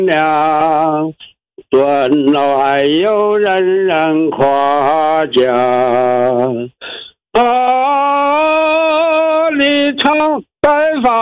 亮，尊老爱幼，人人夸奖。啊，你常白发。